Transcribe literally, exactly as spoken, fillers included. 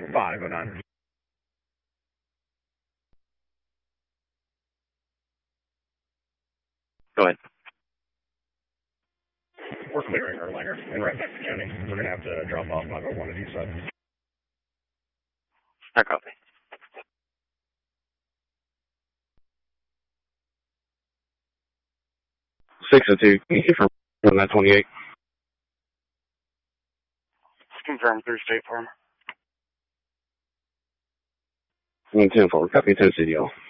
five oh nine. Go ahead. We're clearing Erlanger in Redneck County. We're going to have to drop off five oh one at each side. I copy. six oh two, can you confirm on that twenty-eight? Confirm through State Farm. ten four, copy ten C D L.